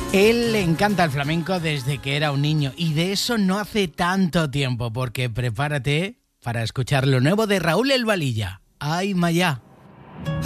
Él le encanta el flamenco desde que era un niño y de eso no hace tanto tiempo, porque prepárate para escuchar lo nuevo de Raúl El Valilla. ¡Ay, Mayá!